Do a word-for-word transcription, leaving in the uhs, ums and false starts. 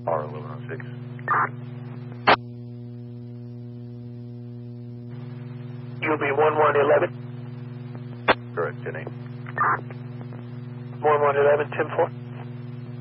R eleven oh six. U B one one eleven. Correct, ten eight. one one eleven, ten four.